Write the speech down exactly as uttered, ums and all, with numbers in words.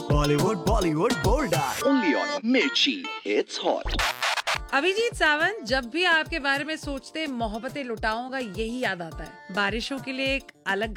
Bollywood Bollywood golden Only on Mirchi. It's hot. Abhijit Sawant, जब भी आपके बारे में सोचते मोहब्बतें लुटाऊं का यही याद आता है। बारिशों के लिए एक अलग